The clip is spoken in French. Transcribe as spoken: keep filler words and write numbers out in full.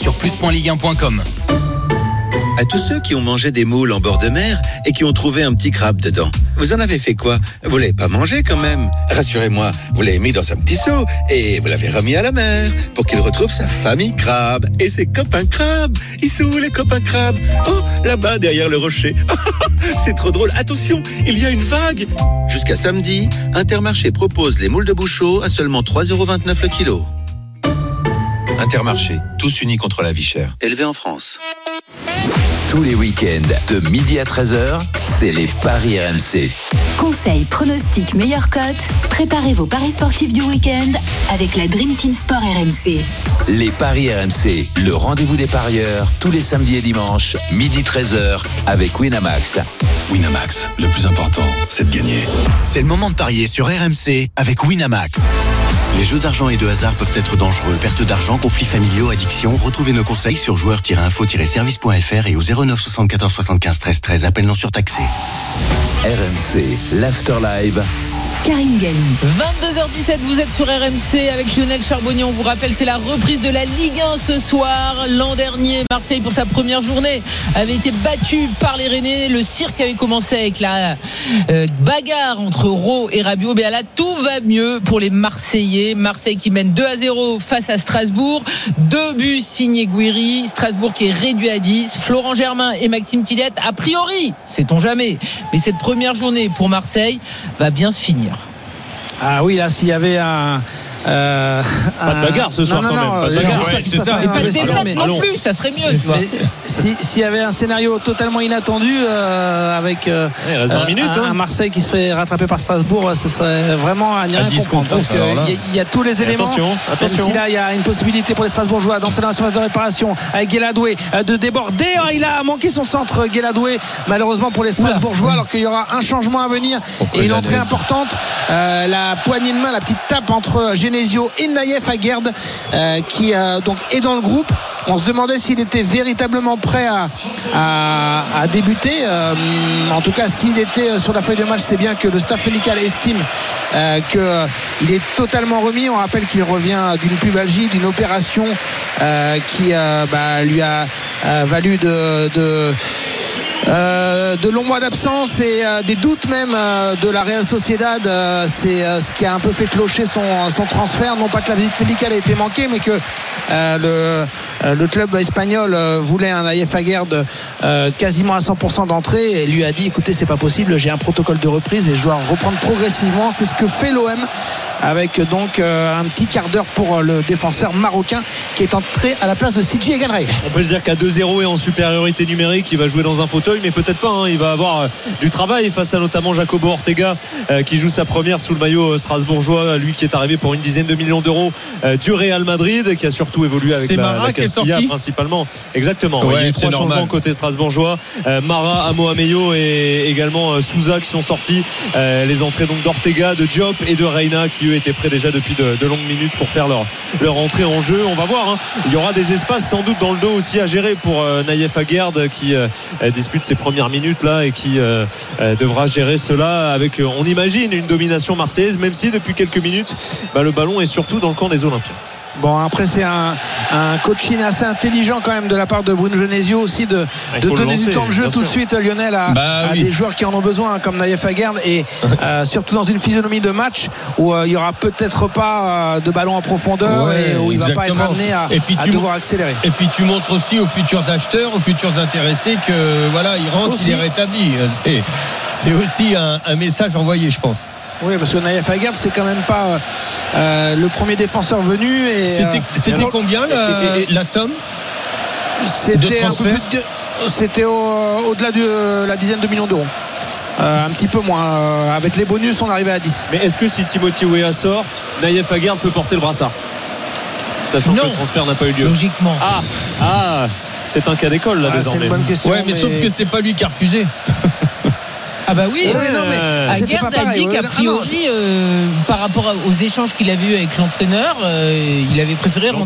sur plus point ligue un point com. À tous ceux qui ont mangé des moules en bord de mer et qui ont trouvé un petit crabe dedans, vous en avez fait quoi? Vous l'avez pas mangé quand même? Rassurez-moi, vous l'avez mis dans un petit seau et vous l'avez remis à la mer pour qu'il retrouve sa famille crabe et ses copains crabes. Ils sont où les copains crabes? Oh, là-bas derrière le rocher. C'est trop drôle. Attention, il y a une vague. Jusqu'à samedi, Intermarché propose les moules de Bouchot à seulement trois euros vingt-neuf le kilo. Intermarché, tous unis contre la vie chère. Élevé en France. Tous les week-ends, de midi à treize heures, c'est les paris R M C. Conseils, pronostics, meilleures cotes. Préparez vos paris sportifs du week-end avec la Dream Team Sport R M C. Les paris R M C, le rendez-vous des parieurs, tous les samedis et dimanches, midi treize heures, avec Winamax. Winamax, le plus important, c'est de gagner. C'est le moment de parier sur R M C avec Winamax. Les jeux d'argent et de hasard peuvent être dangereux. Perte d'argent, conflits familiaux, addiction. Retrouvez nos conseils sur joueurs tiret info tiret service point f r et au zéro neuf soixante-quatorze soixante-quinze treize treize. Appel non surtaxé. R M C, l'Afterlive. Karine Galli. vingt-deux heures dix-sept, vous êtes sur R M C avec Lionel Charbonnier. On vous rappelle, c'est la reprise de la Ligue un ce soir. L'an dernier, Marseille, pour sa première journée, avait été battu par les Rennais. Le cirque avait commencé avec la euh, bagarre entre Rault et Rabiot. Mais là, tout va mieux pour les Marseillais. Marseille qui mène deux à zéro face à Strasbourg. Deux buts signés Gouiri. Strasbourg qui est réduit à dix. Florent Germain et Maxime Tillet, a priori, sait-on jamais. Mais cette première journée pour Marseille va bien se finir. Ah oui, là, s'il y avait un... Euh, pas de bagarre ce soir non, non, quand non, même. Pas de euh, bagarre, ouais, ouais, c'est c'est ça. Et pas de mais défaite mais, non plus, ça serait mieux. Tu vois. Si, s'il y avait un scénario totalement inattendu euh, avec euh, ouais, il reste vingt minutes, un, hein. un Marseille qui se fait rattraper par Strasbourg, ce serait vraiment à n'y rien comprendre. Parce qu'il y, y a tous les éléments. Attention, attention. Même si là, il y a une possibilité pour les Strasbourgeois d'entrer dans la surface de réparation avec Guéladoué, de déborder. Oh, il a manqué son centre, Guéladoué, malheureusement pour les Strasbourgeois, alors qu'il y aura un changement à venir. Pourquoi et une entrée importante. Euh, la poignée de main, la petite tape entre Genesio et Naïef Aguerd. Euh, qui euh, donc est dans le groupe. On se demandait s'il était véritablement prêt à, à, à débuter. Euh, en tout cas, s'il était sur la feuille de match, c'est bien que le staff médical estime euh, qu'il est totalement remis. On rappelle qu'il revient d'une pubalgie, d'une opération euh, qui euh, bah, lui a euh, valu de, de Euh, de longs mois d'absence et euh, des doutes même euh, de la Real Sociedad. Euh, c'est euh, ce qui a un peu fait clocher son, son transfert. Non pas que la visite médicale ait été manquée, mais que euh, le, euh, le club espagnol euh, voulait un Naïef Aguerd euh, quasiment à cent pour cent d'entrée et lui a dit écoutez, c'est pas possible, j'ai un protocole de reprise et je dois reprendre progressivement. C'est ce que fait l'O M avec donc euh, un petit quart d'heure pour le défenseur marocain qui est entré à la place de Sidji Eganray. On peut se dire qu'à deux zéro et en supériorité numérique, il va jouer dans un fauteuil, mais peut-être pas, hein. Il va avoir euh, du travail face à notamment Jacobo Ortega euh, qui joue sa première sous le maillot euh, strasbourgeois, lui qui est arrivé pour une dizaine de millions d'euros euh, du Real Madrid, qui a surtout évolué avec c'est la, Mara la Castilla principalement. Exactement, ouais, il y a eu trois normal. changements côté strasbourgeois, euh, Mara, Amo Ameyo et également euh, Souza qui sont sortis. Euh, les entrées donc d'Ortega, de Diop et de Reina qui eux étaient prêts déjà depuis de, de longues minutes pour faire leur, leur entrée en jeu. On va voir, hein. Il y aura des espaces sans doute dans le dos aussi à gérer pour euh, Naïef Aguerd qui euh, dispute ses premières minutes là et qui euh, euh, devra gérer cela avec, euh, on imagine, une domination marseillaise, même si depuis quelques minutes bah, le ballon est surtout dans le camp des Olympiens. Bon, après c'est un, un coaching assez intelligent quand même de la part de Bruno Genesio aussi de, de donner lancer, du temps de jeu tout sûr. de suite, Lionel, à, bah, à oui. des joueurs qui en ont besoin comme Naïef Aguerd et euh, surtout dans une physionomie de match où euh, il n'y aura peut-être pas euh, de ballon en profondeur ouais, et où il ne va pas être amené à, et puis à devoir m- accélérer. Et puis tu montres aussi aux futurs acheteurs, aux futurs intéressés que voilà, il rentre, aussi. Il est rétabli. C'est, c'est aussi un, un message envoyé, je pense. Oui, parce que Naïef Aguerd, c'est quand même pas euh, le premier défenseur venu. Et, c'était euh, c'était et combien la, et, et, la somme C'était un peu plus de, c'était au, au-delà de euh, la dizaine de millions d'euros. Euh, un petit peu moins. Euh, avec les bonus, on arrivait à dix. Mais est-ce que si Timothy Weah sort, Naïef Aguerd peut porter le brassard, sachant non. que le transfert n'a pas eu lieu? Logiquement. Ah, ah c'est un cas d'école là ah, désormais. C'est une bonne question. Ouais, mais, mais sauf que c'est pas lui qui a refusé. Ah bah oui, oui non, mais Aguerd a dit qu'a priori, euh, par rapport aux échanges qu'il avait eu avec l'entraîneur, euh, il avait préféré